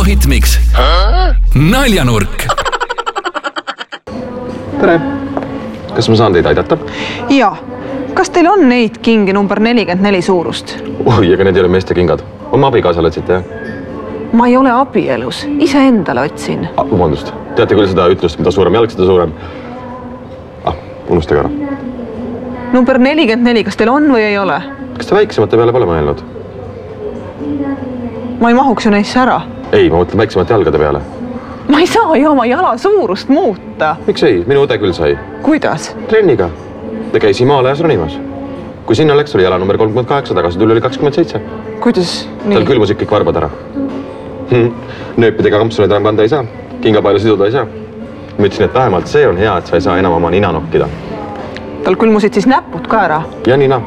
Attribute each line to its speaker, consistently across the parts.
Speaker 1: Hitmix naljanurk.
Speaker 2: Tere! Kas ma saan teid aidata?
Speaker 3: Jaa. Kas teil on neid kingi number 44 suurust?
Speaker 2: Oi, ega need ei ole meeste kingad. Oma abikaasale otsite, jah?
Speaker 3: Ma ei ole abielus. Ise endale otsin.
Speaker 2: Vabandust. Teate küll seda ütlust, mida suurem jalg, seda suurem. Unustage ära.
Speaker 3: Number 44, kas teil on või ei ole?
Speaker 2: Kas te väiksemate peale pole mõelnud?
Speaker 3: Ma ei mahuks ju neisse ära.
Speaker 2: Ei, ma mõtlen väiksemate jalgade peale.
Speaker 3: Ma ei saa ju oma jala suurust muuta.
Speaker 2: Miks ei? Minu õde küll sai.
Speaker 3: Kuidas?
Speaker 2: Trenniga. Ta käis Himaalajas ronimas. Kui sinna läks, oli jala number 38, tagasi tuli oli 27.
Speaker 3: Kuidas?
Speaker 2: Tal külmusid kõik varbad ära. Nööpidega kampsuneid enam kanda ei saa. Kingapailu siduda ei saa. Ma ütlesin, et vähemalt see on hea, et sa ei saa enam oma nina nokkida.
Speaker 3: Tal külmusid siis näpud ka ära?
Speaker 2: Ja nina.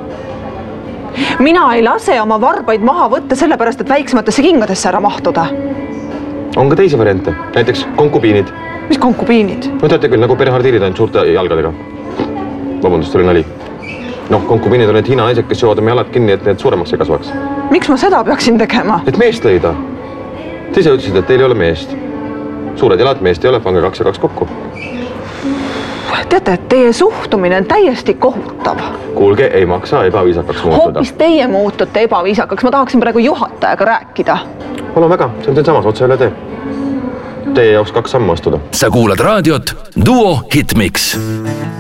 Speaker 3: Mina ei lase oma varbaid maha võtta sellepärast, et väiksematesse kingadesse ära mahtuda.
Speaker 2: On ka teisi variante. Näiteks konkubiinid.
Speaker 3: Mis konkubiinid?
Speaker 2: No teate küll, nagu perehardiirid ainult suurte jalgadega. Vabandust, oli nali. Konkubiinid on need Hiina naised, kes joovad oma jalad kinni, et need suuremaks ei kasvaks.
Speaker 3: Miks ma seda peaksin tegema?
Speaker 2: Et meest leida. Te ise ütlesid, et teil ei ole meest. Suured jalad meest ei ole, pange 2 ja 2 kokku.
Speaker 3: Teate, et teie suhtumine on täiesti kohutav.
Speaker 2: Kuulge, ei maksa ebaviisakaks muutuda.
Speaker 3: Hoopis teie muutute ebaviisakaks. Ma tahaksin praegu juhatajaga rääkida.
Speaker 2: Palun väga, see on teil samas otse üle tee. Teie jaoks 2 sammu astuda.
Speaker 1: Sa kuulad raadiot Duo Hitmix.